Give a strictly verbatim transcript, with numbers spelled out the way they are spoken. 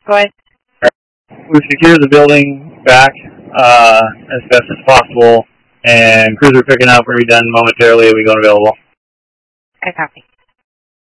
Go ahead. We've secured the building back uh, as best as possible, and crews are picking up. We're going to be done momentarily. We go available. I copy.